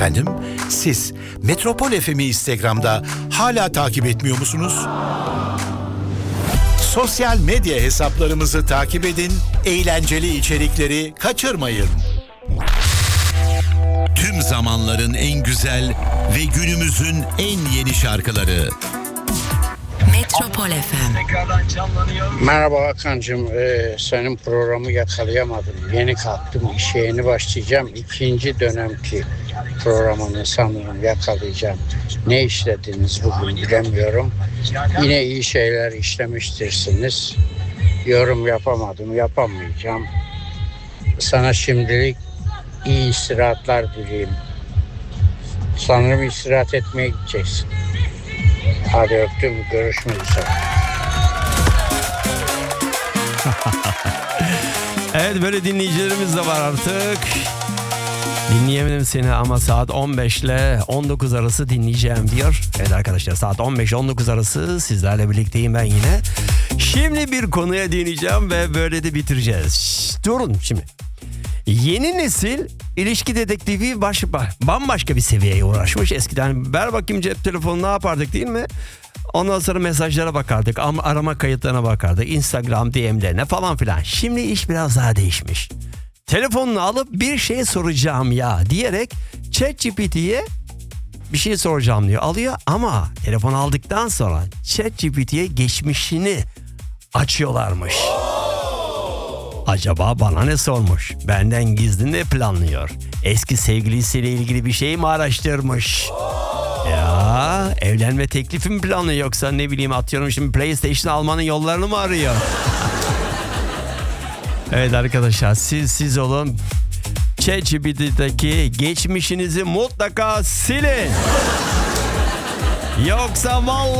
Efendim, siz Metropol FM'i Instagram'da hala takip etmiyor musunuz? Sosyal medya hesaplarımızı takip edin, eğlenceli içerikleri kaçırmayın. Tüm zamanların en güzel ve günümüzün en yeni şarkıları. Metropol FM. Merhaba Hakan'cığım. Senin programı yakalayamadım. Yeni kalktım. İşe yeni başlayacağım. İkinci dönemki programını sanırım yakalayacağım. Ne işlediniz bugün bilemiyorum. Yine iyi şeyler işlemiştirsiniz. Yorum yapamadım. Yapamayacağım. Sana şimdilik iyi istirahatler dileyim. Sanırım istirahat etmeye gideceksin. Hadi öptüm. Görüşmek üzere. Evet, böyle dinleyicilerimiz de var artık. Dinleyemedim seni ama saat 15 ile 19 arası dinleyeceğim diyor. Evet arkadaşlar, saat 15-19 arası sizlerle birlikteyim ben yine. Şimdi bir konuya değineceğim ve böyle de bitireceğiz. Durun şimdi. Yeni nesil ilişki dedektifi bambaşka bir seviyeye uğraşmış. Eskiden ver bakayım cep telefonu ne yapardık değil mi? Ondan sonra mesajlara bakardık, arama kayıtlarına bakardık, Instagram DM'lerine falan filan. Şimdi iş biraz daha değişmiş. Telefonunu alıp bir şey soracağım ya diyerek ChatGPT'ye bir şey soracağım diyor. Alıyor ama telefonu aldıktan sonra ChatGPT'ye geçmişini açıyorlarmış. Acaba bana ne sormuş? Benden gizli ne planlıyor? Eski sevgilisiyle ilgili bir şey mi araştırmış? Ya evlenme teklifi mi planlıyor, yoksa ne bileyim atıyorum şimdi PlayStation almanın yollarını mı arıyor? Evet arkadaşlar, siz olun. ChatGPT'deki geçmişinizi mutlaka silin. Yoksa vallahi